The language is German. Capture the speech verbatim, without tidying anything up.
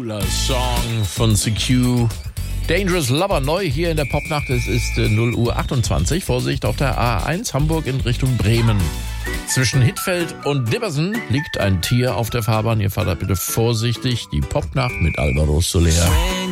Cooler Song von C Q. Dangerous Lover neu hier in der Popnacht. Es ist äh, null Uhr achtundzwanzig. Vorsicht auf der A eins Hamburg in Richtung Bremen. Zwischen Hittfeld und Dibbersen liegt ein Tier auf der Fahrbahn. Ihr fahrt da bitte vorsichtig. Die Popnacht mit Alvaro Soler.